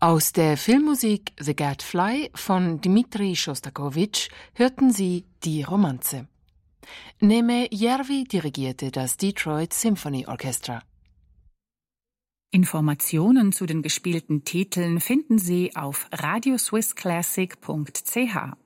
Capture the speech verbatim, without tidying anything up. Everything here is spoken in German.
Aus der Filmmusik The Gadfly von Dmitri Schostakowitsch hörten Sie Die Romanze. Neme Järvi dirigierte das Detroit Symphony Orchestra. Informationen zu den gespielten Titeln finden Sie auf radioswissclassic punkt c h.